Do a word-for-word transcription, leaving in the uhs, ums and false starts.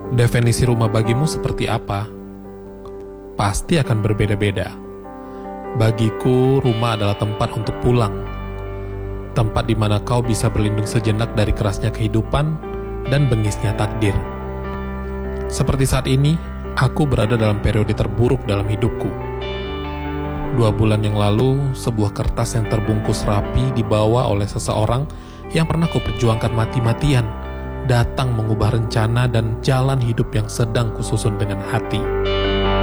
Definisi rumah bagimu seperti apa? Pasti akan berbeda-beda. Bagiku, rumah adalah tempat untuk pulang. Tempat di mana kau bisa berlindung sejenak dari kerasnya kehidupan dan bengisnya takdir. Seperti saat ini, aku berada dalam periode terburuk dalam hidupku. Dua bulan yang lalu, sebuah kertas yang terbungkus rapi dibawa oleh seseorang yang pernah kuperjuangkan mati-matian, datang mengubah rencana dan jalan hidup yang sedang kususun dengan hati.